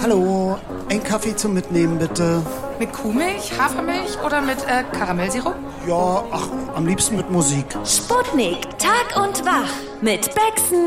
Hallo, ein Kaffee zum Mitnehmen, bitte. Mit Kuhmilch, Hafermilch oder mit Karamellsirup? Ja, am liebsten mit Musik. Sputnik, Tag und Wach mit Bexen